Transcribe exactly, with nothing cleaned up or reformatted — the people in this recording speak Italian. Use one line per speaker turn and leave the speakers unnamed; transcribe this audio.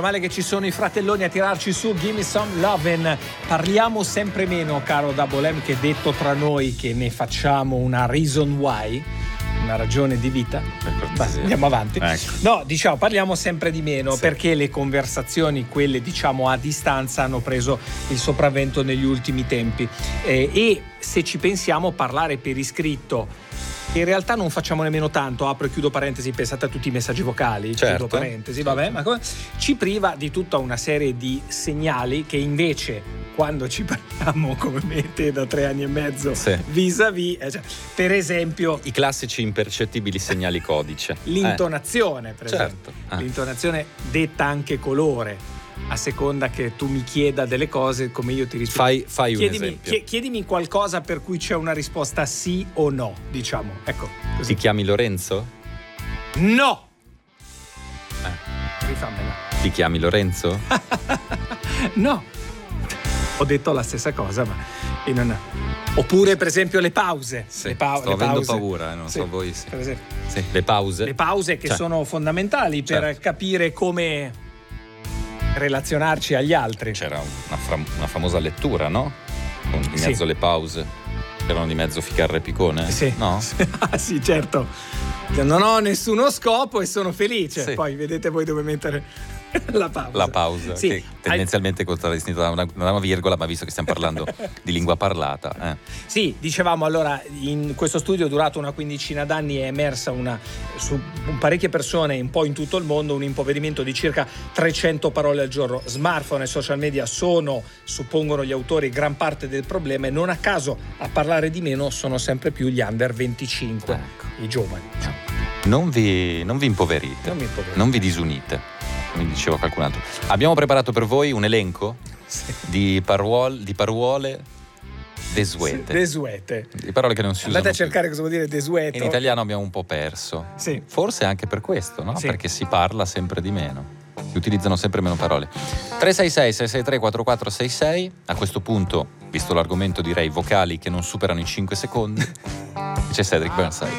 meno male che ci sono i fratelloni a tirarci su. Gimme some lovin'. Parliamo sempre meno, caro Double M, che detto tra noi che ne facciamo una reason why, una ragione di vita. Beh, andiamo avanti. Ecco. No, diciamo, parliamo sempre di meno, sì, perché le conversazioni, quelle diciamo a distanza, hanno preso il sopravvento negli ultimi tempi. Eh, e se ci pensiamo, parlare per iscritto, in realtà non facciamo nemmeno tanto, apro e chiudo parentesi, pensate a tutti i messaggi vocali,
certo,
chiudo parentesi, vabbè, ma come, ci priva di tutta una serie di segnali che invece quando ci parliamo come me te da tre anni e mezzo, sì, vis-à-vis, eh, cioè, per esempio
i classici impercettibili segnali codice,
l'intonazione,
eh.
per
certo,
esempio,
eh.
l'intonazione detta anche colore, a seconda che tu mi chieda delle cose, come io ti rispondo.
Fai, fai
chiedimi,
un esempio.
Chie- chiedimi qualcosa per cui c'è una risposta sì o no, diciamo. Ecco. Così.
Ti chiami Lorenzo?
No!
Eh.
Rifammela.
Ti chiami Lorenzo?
No. Ho detto la stessa cosa, ma io non... Oppure per esempio le pause.
Sì,
le pa-
sto
le
avendo
pause.
paura, eh, non
sì,
so voi. Sì.
Per esempio.
Sì. Le pause.
Le pause che
cioè.
sono fondamentali per
certo.
capire come relazionarci agli altri.
C'era una, fam- una famosa lettura, no? Con di mezzo
sì.
le pause. C'erano di mezzo Ficarra e Picone?
Sì.
No?
Ah, sì, certo. Non ho nessuno scopo e sono felice.
Sì.
Poi vedete voi dove mettere la pausa.
La pausa,
sì.
che tendenzialmente è contraddistinta da una, da una virgola, ma visto che stiamo parlando di lingua parlata. Eh.
Sì, dicevamo allora, in questo studio durato una quindicina d'anni è emersa una, su parecchie persone un po' in tutto il mondo, un impoverimento di circa trecento parole al giorno. Smartphone e social media sono, suppongono gli autori, gran parte del problema, e non a caso a parlare di meno sono sempre più gli under venticinque, ecco, i giovani.
Non vi, non vi impoverite,
non, mi impoverite.
Non vi disunite. Mi diceva qualcun altro. Abbiamo preparato per voi un elenco sì. di, paruol, di paruole desuete.
Sì, desuete.
Di parole che non si
Andate
usano.
Andate a cercare
più.
cosa vuol dire desueto.
In italiano abbiamo un po' perso.
Sì.
Forse anche per questo, no?
Sì.
Perché si parla sempre di meno. Si utilizzano sempre meno parole. tre sei sei sei sei tre quattro quattro sei sei. A questo punto, visto l'argomento, direi vocali che non superano i cinque secondi. C'è Cedric Burnside.